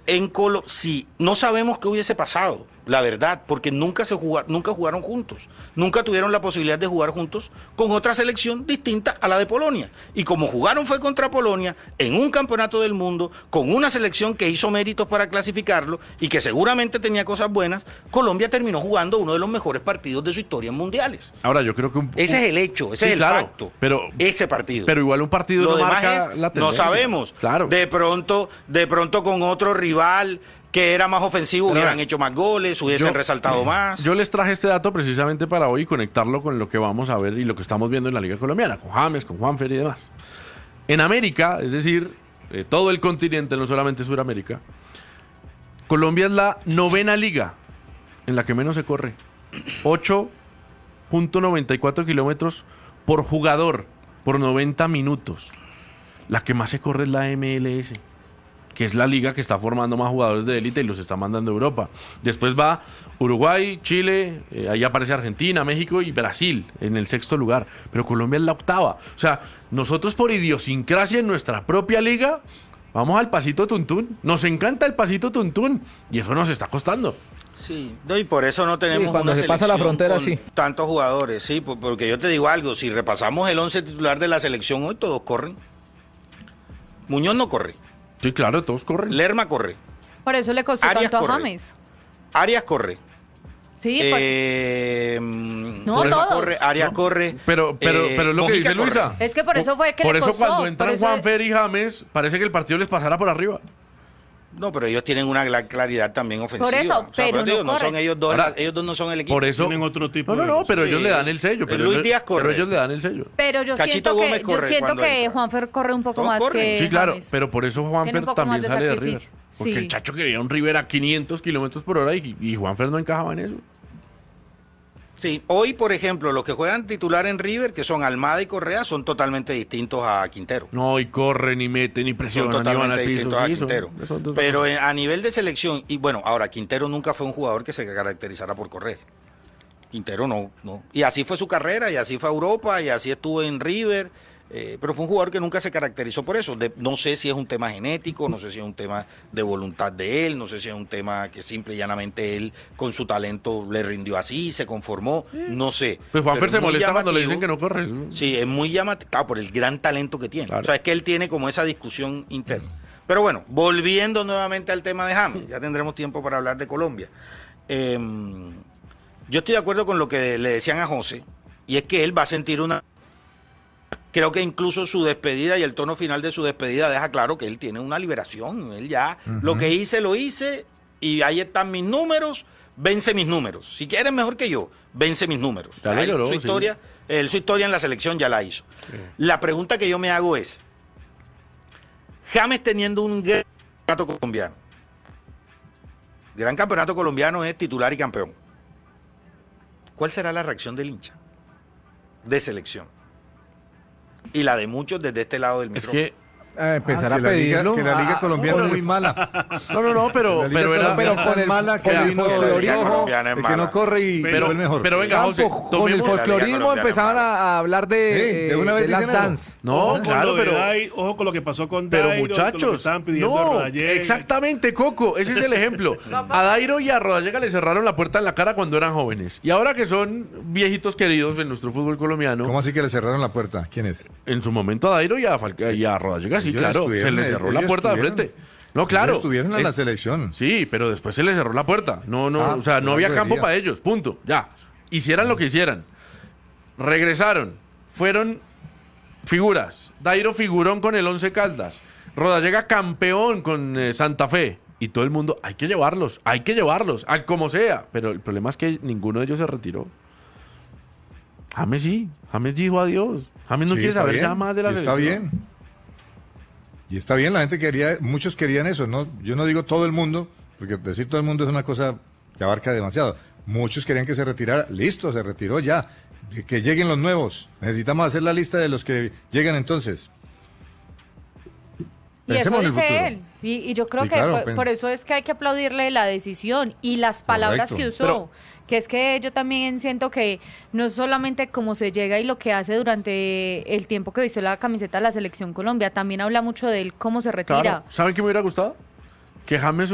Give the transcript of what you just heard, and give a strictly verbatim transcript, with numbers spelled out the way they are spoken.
En Colo, sí, no sabemos qué hubiese pasado, la verdad, porque nunca se jugaron, nunca jugaron juntos, nunca tuvieron la posibilidad de jugar juntos con otra selección distinta a la de Polonia. Y como jugaron fue contra Polonia, en un campeonato del mundo, con una selección que hizo méritos para clasificarlo y que seguramente tenía cosas buenas, Colombia terminó jugando uno de los mejores partidos de su historia en mundiales. Ahora, yo creo que un, ese es el hecho, ese sí, es el claro, facto, pero, ese partido. Pero igual un partido Lo no demás marca es, la tendencia. no sabemos. Claro. De pronto, de pronto con otro rival que era más ofensivo, pero hubieran hecho más goles, hubiesen yo, resaltado más. Yo les traje este dato precisamente para hoy y conectarlo con lo que vamos a ver y lo que estamos viendo en la Liga Colombiana, con James, con Juanfer y demás. En América, es decir, eh, todo el continente, no solamente Sudamérica, Colombia es la novena liga en la que menos se corre. ocho punto noventa y cuatro kilómetros por jugador, por noventa minutos. La que más se corre es la M L S, que es la liga que está formando más jugadores de élite y los está mandando a Europa. Después va Uruguay, Chile, eh, ahí aparece Argentina, México y Brasil en el sexto lugar. Pero Colombia es la octava. O sea, nosotros por idiosincrasia en nuestra propia liga vamos al pasito tuntún. Nos encanta el pasito tuntún y eso nos está costando. Sí, no, y por eso no tenemos sí, cuando una se pasa la frontera, con sí. tantos jugadores, sí, porque yo te digo algo, si repasamos el once titular de la selección hoy, todos corren. Muñoz no corre. Sí, claro, todos corren. Lerma corre. Por eso le costó Arias tanto corre. a James. Arias corre. Sí, eh, no, Lerma todos. corre, Arias no, corre. Pero, pero, eh, pero es lo Mojica que dice corre. Luisa. Es que por eso fue que por le eso costó. cuando entran por eso Juanfer y James, parece que el partido les pasará por arriba. No, pero ellos tienen una gran claridad también ofensiva. Por eso, o sea, pero digo, no no son corren. ellos dos, Ahora, ellos dos no son el equipo. Por eso tienen otro tipo No, no, no, de... pero Sí. ellos le dan el sello. Pero Luis ellos, Díaz corre. Pero ellos le dan el sello. Pero yo Cachito siento Gómez que, corre yo siento cuando que entra. Juanfer corre un poco Todos más corren. que Sí, claro, James. pero por eso Tiene Juanfer un poco también más de sale de arriba. sacrificio. Porque Sí. el Chacho quería un River a quinientos kilómetros por hora y, y Juanfer no encajaba en eso. Sí, hoy, por ejemplo, los que juegan titular en River, que son Almada y Correa, son totalmente distintos a Quintero. No, y corren, ni meten, ni Son presionan, ni van totalmente al piso. distintos a Sí, son- Quintero. son dos Pero cosas. en- a nivel de selección, y bueno, ahora, Quintero nunca fue un jugador que se caracterizara por correr. Quintero no, no. Y así fue su carrera, y así fue a Europa, y así estuvo en River. Eh, pero fue un jugador que nunca se caracterizó por eso. De- no sé si es un tema genético, no sé si es un tema de voluntad de él, no sé si es un tema que simple y llanamente él con su talento le rindió así, se conformó, no sé. Pues Juanfer Pero se es muy molesta cuando le llamativo. dicen que no corre. Sí, es muy llamativo, claro, por el gran talento que tiene. Claro. O sea, es que él tiene como esa discusión interna. Pero bueno, volviendo nuevamente al tema de James, ya tendremos tiempo para hablar de Colombia. Eh, yo estoy de acuerdo con lo que le decían a José, y es que él va a sentir una... Creo que incluso su despedida y el tono final de su despedida deja claro que él tiene una liberación. Él ya, uh-huh. Lo que hice, lo hice, y ahí están mis números, vence mis números. Si quieres mejor que yo, vence mis números. Ya Él, lloró, su, sí. historia, él, su historia en la selección ya la hizo. Sí. La pregunta que yo me hago es, James teniendo un gran campeonato colombiano, gran campeonato colombiano es titular y campeón, ¿cuál será la reacción del hincha de selección? Y la de muchos desde este lado del micrófono. Es que A empezar Ah, a que la liga, pedirlo. que la liga ah, colombiana con es muy el- mala. no, no, no, pero La liga pero era colombiana pero es con tan el- mala que con el vino folclorismo, el La liga colombiana es el que mala. no corre y pero, fue el mejor. pero venga, José, Campo, con el tomemos folclorismo colombiana empezaban es a, a hablar de, Sí, de una eh, vez de las dicen eso. dance. No, Ojo con claro, lo de pero Dai- ojo con lo que pasó con Pero Dairo, con lo que muchachos, estaban pidiendo a no, Rodallega. exactamente, Coco, ese es el ejemplo. A Dairo y a Rodallega le cerraron la puerta en la cara cuando eran jóvenes. Y ahora que son viejitos queridos en nuestro fútbol colombiano, ¿Cómo así que le cerraron la puerta? ¿Quién es? en su momento a Dairo y a, Falca- y a Rodallega, sí, Ellos claro, se estuvieron, le cerró ellos la puerta de estuvieron. frente. No, claro. Ellos estuvieron en Es- la selección. Sí, pero después se les cerró la puerta. No, no, Ah, o sea, no pero había algo campo debía. para ellos, punto, ya. Hicieran lo que hicieran. Regresaron, fueron figuras. Dairo figurón con el Once Caldas. Rodallega campeón con eh, Santa Fe. Y todo el mundo, hay que llevarlos, hay que llevarlos, al como sea. Pero el problema es que ninguno de ellos se retiró. James sí, James dijo adiós. James no Sí, quiere está saber bien, nada más de la y está selección. bien. Y está bien, la gente quería, muchos querían eso, ¿no? Yo no digo todo el mundo, porque decir todo el mundo es una cosa que abarca demasiado. Muchos querían que se retirara, listo, se retiró ya. Que lleguen los nuevos. Necesitamos hacer la lista de los que llegan entonces. Y eso Pensemos en el dice futuro. él. Y, y yo creo Sí, que claro, por, pen- por eso es que hay que aplaudirle la decisión y las palabras Correcto. que usó. Pero- que es que yo también siento que no solamente cómo se llega y lo que hace durante el tiempo que vistió la camiseta de la Selección Colombia, también habla mucho de él cómo se retira. Claro. ¿Saben qué me hubiera gustado? Que James